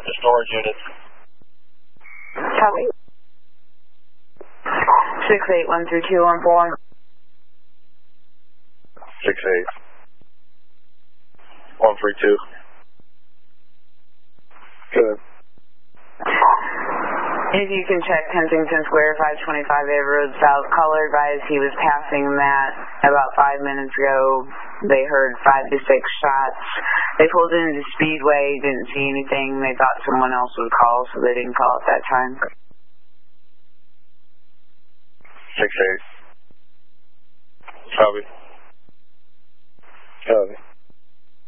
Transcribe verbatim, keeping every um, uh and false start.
at the storage unit. Copy. six eight one three two one four. six eight one three two. Good. If you can check Kensington Square, five twenty-five A Road South, caller advised he was passing that about five minutes ago. They heard five to six shots. They pulled into the Speedway, didn't see anything. They thought someone else would call, so they didn't call at that time. six eight. Copy. Copy.